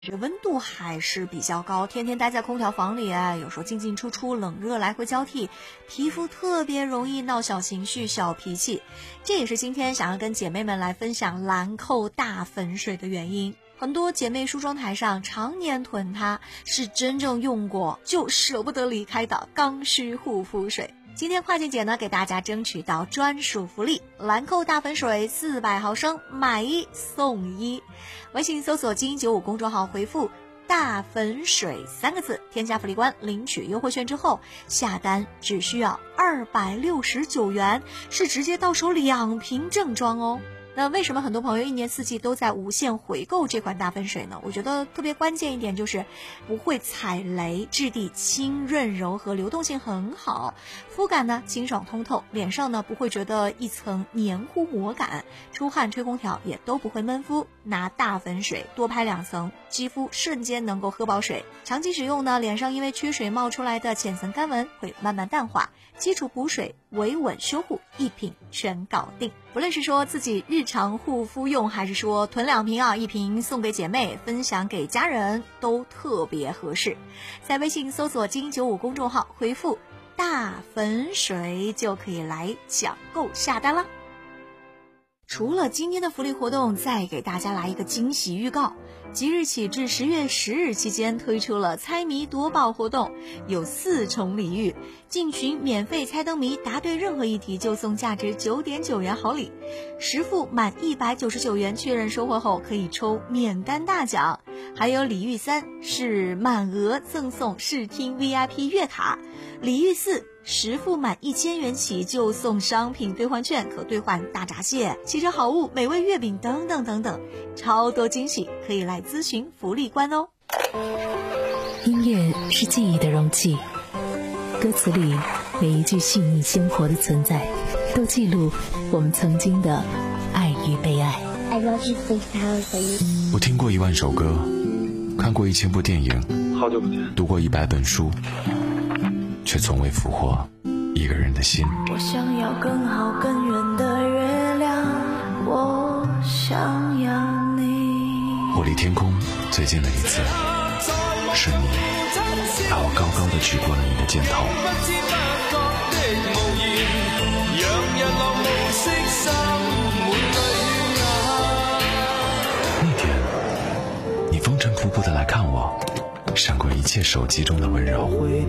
这温度还是比较高，天天待在空调房里，有时候进进出出，冷热来回交替，皮肤特别容易闹小情绪、小脾气。这也是今天想要跟姐妹们来分享兰蔻大粉水的原因。很多姐妹梳妆台上常年囤它，是真正用过就舍不得离开的刚需护肤水。今天跨境姐呢给大家争取到专属福利，兰蔻大粉水400毫升买1送1。微信搜索金95公众号回复大粉水3个字，添加福利官领取优惠券之后，下单只需要269元，是直接到手2瓶正装哦。那为什么很多朋友一年四季都在无限回购这款大粉水呢？我觉得特别关键一点就是不会踩雷，质地轻润柔和，流动性很好，肤感呢清爽通透，脸上呢不会觉得一层黏糊膜感，出汗吹空调也都不会闷肤。拿大粉水多拍2层，肌肤瞬间能够喝饱水。长期使用呢，脸上因为缺水冒出来的浅层干纹会慢慢淡化，基础补水维稳修护一瓶全搞定。不论是说自己日常护肤用，还是说囤2瓶1瓶送给姐妹，分享给家人，都特别合适。在微信搜索金95公众号回复大粉水就可以来抢购下单了。除了今天的福利活动，再给大家来一个惊喜预告。即日起至10月10日期间推出了猜谜夺宝活动，有4重礼遇，进群免费猜灯谜，答对任何一题就送价值9.9元好礼，10副满199元确认收货后可以抽免单大奖。还有礼遇3是满额赠送视听 VIP 月卡，礼遇410副满1000元起就送商品兑换券，可兑换大闸蟹、汽车好物、美味月饼等等等等，超多惊喜，可以来咨询福利官哦。 音乐是记忆的容器，歌词里每一句细腻鲜活的存在，都记录我们曾经的爱与被爱。 我听过1万首歌，看过1000部电影， 好久不见， 读过100本书，却从未俘获一个人的心。 我想要更好更圆的月亮，我想要你。 我离天空最近的一次，是你把我高高的举过了你的肩头。那天你风尘仆仆的来看我，胜过一切手机中的温柔。